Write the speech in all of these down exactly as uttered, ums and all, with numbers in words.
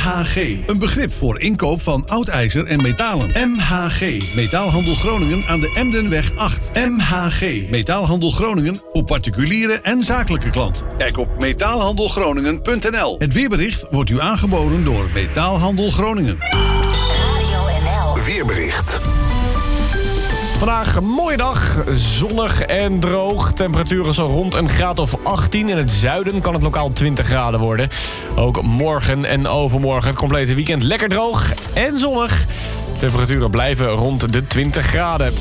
H G, een begrip voor inkoop van oud ijzer en metalen. M H G, Metaalhandel Groningen aan de Emdenweg acht. M H G, Metaalhandel Groningen voor particuliere en zakelijke klanten. Kijk op metaalhandelgroningen punt n l. Het weerbericht wordt u aangeboden door Metaalhandel Groningen. Radio N L. Weerbericht. Vandaag een mooie dag, zonnig en droog. Temperaturen zo rond een graad of achttien. In het zuiden kan het lokaal twintig graden worden. Ook morgen en overmorgen het complete weekend lekker droog en zonnig. Temperaturen blijven rond de twintig graden.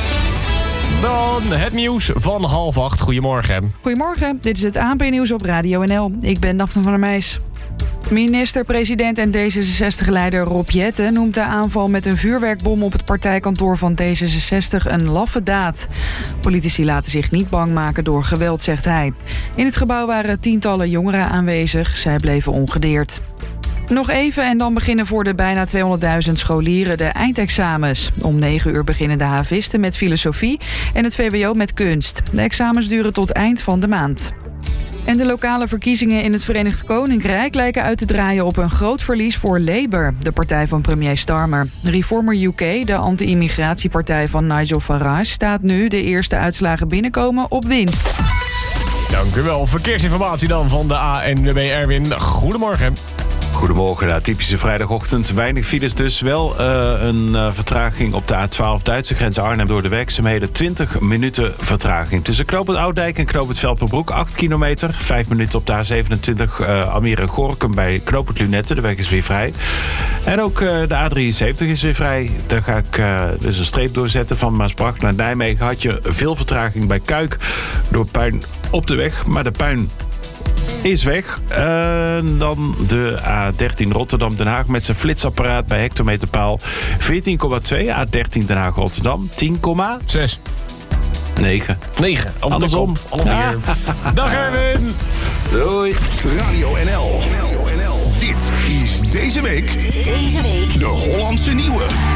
Dan het nieuws van half acht. Goedemorgen. Goedemorgen, dit is het A N P-nieuws op Radio N L. Ik ben Daphne van der Meijs. Minister-president en D zesenzestig-leider Rob Jetten noemt de aanval met een vuurwerkbom op het partijkantoor van D zesenzestig een laffe daad. Politici laten zich niet bang maken door geweld, zegt hij. In het gebouw waren tientallen jongeren aanwezig. Zij bleven ongedeerd. Nog even en dan beginnen voor de bijna tweehonderdduizend scholieren de eindexamens. Om negen uur beginnen de havisten met filosofie en het V W O met kunst. De examens duren tot eind van de maand. En de lokale verkiezingen in het Verenigd Koninkrijk lijken uit te draaien op een groot verlies voor Labour, de partij van premier Starmer. Reformer U K, de anti-immigratiepartij van Nigel Farage, staat nu de eerste uitslagen binnenkomen op winst. Dank u wel. Verkeersinformatie dan van de A N W B Erwin. Goedemorgen. Goedemorgen, nou, typische vrijdagochtend. Weinig files dus. Wel uh, een uh, vertraging op de A twaalf Duitse grens Arnhem door de werkzaamheden. twintig minuten vertraging. Tussen Knoop het Oudijk en Knoop het Velperbroek acht kilometer. vijf minuten op de A zevenentwintig uh, Almere-Gorkum bij Knoop het Lunette. De weg is weer vrij. En ook uh, de A drieënzeventig is weer vrij. Daar ga ik uh, dus een streep doorzetten. Van Maasbracht naar Nijmegen had je veel vertraging bij Kuik door puin op de weg. Maar de puin is weg. Uh, dan de A dertien Rotterdam-Den Haag met zijn flitsapparaat bij hectometerpaal veertien komma twee. A dertien Den Haag-Rotterdam tien komma zes. negen. negen. Andersom. Ja. Dag Erwin. Doei. Radio N L. Dit is deze week Deze week de Hollandse Nieuwe.